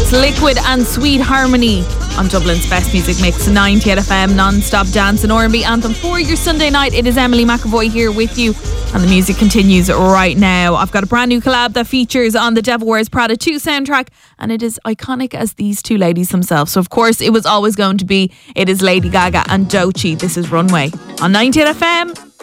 It's Liquid and Sweet Harmony on Dublin's best music mix, 98 FM, non-stop dance and R&B anthem for your Sunday night. It is Emily McAvoy here with you, and the music continues right now. I've got a brand new collab that features on the Devil Wears Prada 2 soundtrack, and it is iconic as these two ladies themselves. So of course it was always going to be. It is Lady Gaga and Doechii. This is Runway on 98 FM.